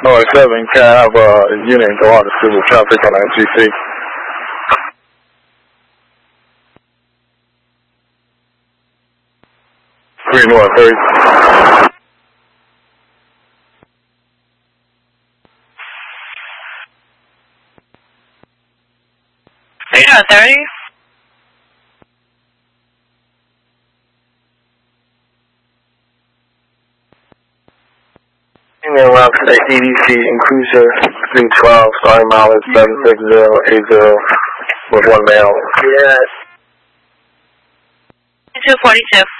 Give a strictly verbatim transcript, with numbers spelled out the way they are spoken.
Noise seven, can I have uh, a unit go out to civil traffic on that G C? three North, thirty. three North, thirty. Email route to the E D C Inclusion three twelve, starting mileage seven six zero eight zero with one male. Yes. two forty-two.